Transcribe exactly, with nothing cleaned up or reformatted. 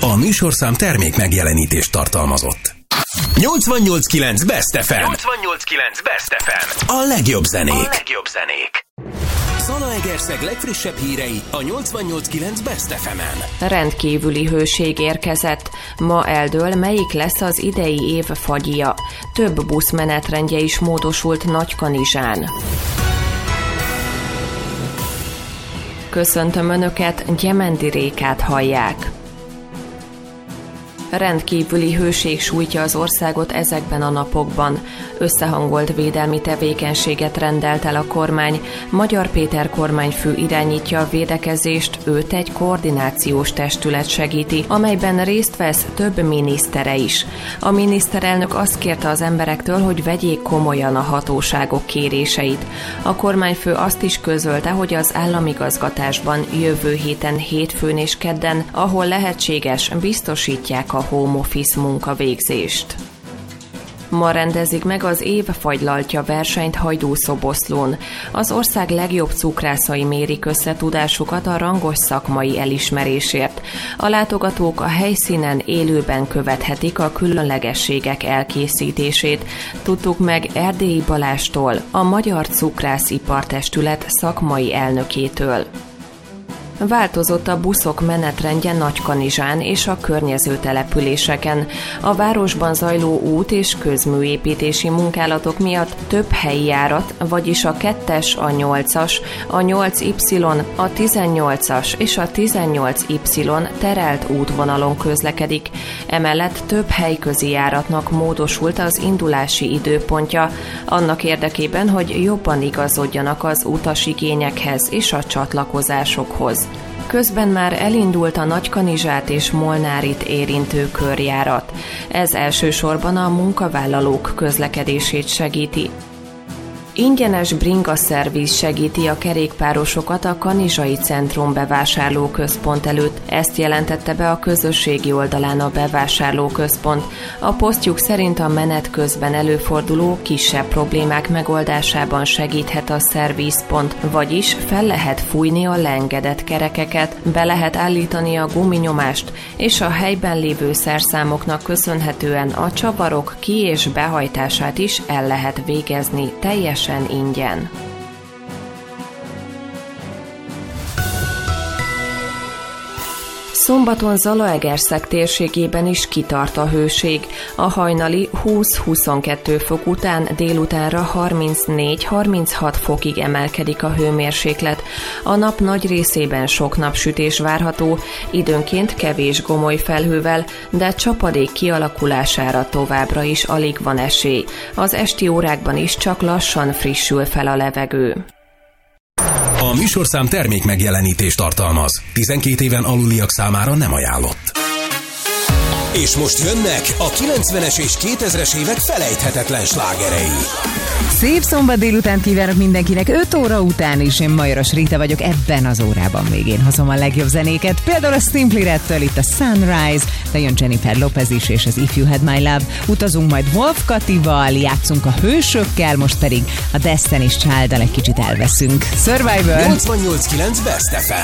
A műsorszám termék megjelenítést tartalmazott. nyolcvannyolc kilenc Best ef em. nyolcvannyolc kilenc Best ef em. A legjobb zenék. A legjobb zenék. Zalaegerszeg legfrissebb hírei a nyolcvannyolc kilenc Best ef emen. Rendkívüli hőség érkezett. Ma eldől, melyik lesz az idei év fagyja. Több busz menetrendje is módosult Nagykanizsán. Köszöntöm Önöket, Gyemendi Rékát hallják. Rendkívüli hőség sújtja az országot ezekben a napokban. Összehangolt védelmi tevékenységet rendelt el a kormány. Magyar Péter kormányfő irányítja a védekezést, őt egy koordinációs testület segíti, amelyben részt vesz több minisztere is. A miniszterelnök azt kérte az emberektől, hogy vegyék komolyan a hatóságok kéréseit. A kormányfő azt is közölte, hogy az államigazgatásban jövő héten hétfőn és kedden, ahol lehetséges, biztosítják a home office munkavégzést. Ma rendezik meg az év fagylaltja versenyt Hajdúszoboszlón. Az ország legjobb cukrászai mérik összetudásukat a rangos szakmai elismerésért. A látogatók a helyszínen élőben követhetik a különlegességek elkészítését. Tudtuk meg Erdélyi Balástól, a Magyar Cukrászipartestület szakmai elnökétől. Változott a buszok menetrendje Nagykanizsán és a környező településeken. A városban zajló út- és közműépítési munkálatok miatt több helyi járat, vagyis a kettes, a nyolcas, a nyolc Y, a tizennyolcas és a tizennyolc Y terelt útvonalon közlekedik. Emellett több helyközi járatnak módosult az indulási időpontja, annak érdekében, hogy jobban igazodjanak az utasigényekhez és a csatlakozásokhoz. Közben már elindult a Nagykanizsát és Molnárit érintő körjárat. Ez elsősorban a munkavállalók közlekedését segíti. Ingyenes bringaszerviz segíti a kerékpárosokat a Kanizsai Centrum bevásárlóközpont előtt. Ezt jelentette be a közösségi oldalán a bevásárlóközpont. A posztjuk szerint a menet közben előforduló kisebb problémák megoldásában segíthet a szervizpont, vagyis fel lehet fújni a leengedett kerekeket, be lehet állítani a guminyomást, és a helyben lévő szerszámoknak köszönhetően a csavarok ki- és behajtását is el lehet végezni teljesen ingyen. Szombaton Zalaegerszeg térségében is kitart a hőség. A hajnali húsz-huszonkettő fok után délutánra harmincnégy-harminchat fokig emelkedik a hőmérséklet. A nap nagy részében sok napsütés várható, időnként kevés gomoly felhővel, de csapadék kialakulására továbbra is alig van esély. Az esti órákban is csak lassan frissül fel a levegő. A műsorszám termék megjelenítést tartalmaz. tizenkét éven aluliak számára nem ajánlott. És most jönnek a kilencvenes és kétezres évek felejthetetlen slágerei. Szép szombat délután kívánok mindenkinek, öt óra után is. Én Majoros Rita vagyok, ebben az órában még én hozom a legjobb zenéket. Például a Simply Red-től itt a Sunrise, de jön Jennifer Lopez is és az If You Had My Love. Utazunk majd Wolf Katival, játszunk a hősökkel, most pedig a Destiny's Child-dal egy kicsit elveszünk. Survivor! nyolcvannyolc kilenc Best ef em.